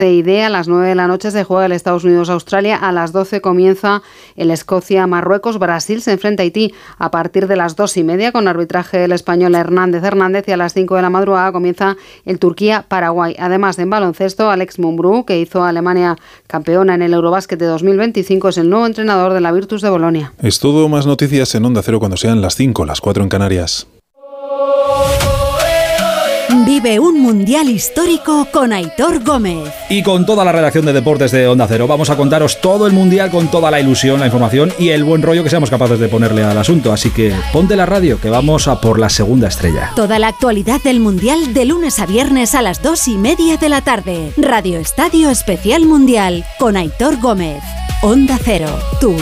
idea, a las 9 de la noche se juega el Estados Unidos-Australia, a las 12 comienza el Escocia-Marruecos, Brasil se enfrenta a Haití a partir de las 2:30 con arbitraje del español Hernández y a las 5 de la madrugada comienza el Turquía-Paraguay. Además, en baloncesto, Alex Mumbrú, que hizo a Alemania campeona en el Eurobásquet de 2025, es el nuevo entrenador de la Virtus de Bolonia. Es todo, más noticias en Onda Cero cuando sean las 5, las 4 en Canarias. Vive un mundial histórico con Aitor Gómez. Y con toda la redacción de deportes de Onda Cero vamos a contaros todo el mundial con toda la ilusión, la información y el buen rollo que seamos capaces de ponerle al asunto. Así que ponte la radio, que vamos a por la segunda estrella. Toda la actualidad del mundial de lunes a viernes a las 2:30 de la tarde. Radio Estadio Especial Mundial con Aitor Gómez. Onda Cero, tu